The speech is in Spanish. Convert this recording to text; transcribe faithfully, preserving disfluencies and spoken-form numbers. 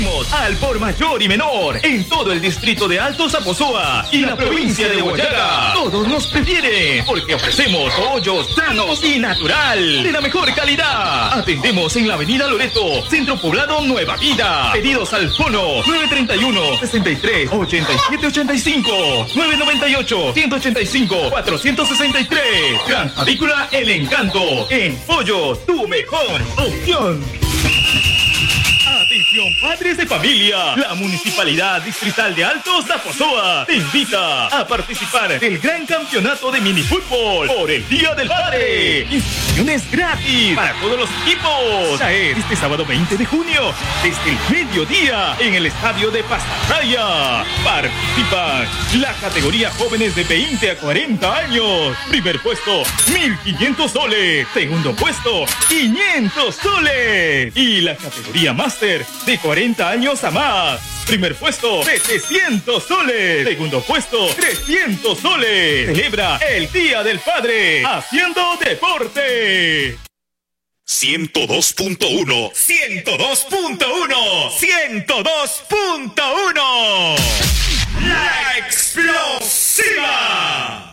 Atendemos al por mayor y menor en todo el distrito de Alto Zaposoa y la provincia de Huallaga. Todos nos prefieren porque ofrecemos pollos sanos y natural de la mejor calidad. Atendemos en la avenida Loreto, Centro Poblado Nueva Vida. Pedidos al fono nueve treinta y uno, sesenta y tres, ochenta y siete ochenta y cinco, nueve noventa y ocho, ciento ochenta y cinco, cuatrocientos sesenta y tres. Gran Avícola El Encanto. En pollo, tu mejor opción. Atención, padres de familia. La Municipalidad Distrital de Alto Zaposoa te invita a participar del gran campeonato de minifútbol por el Día del Padre. Inscripciones gratis para todos los equipos. Caer este sábado veinte de junio desde el mediodía en el estadio de Pasaraya. Participan la categoría jóvenes de veinte a cuarenta años. Primer puesto, mil quinientos soles. Segundo puesto, quinientos soles. Y la categoría máster de cuarenta años a más. Primer puesto, setecientos soles. Segundo puesto, trescientos soles. Celebra el Día del Padre haciendo deporte. ciento dos punto uno. ciento dos punto uno. ciento dos punto uno. La explosiva.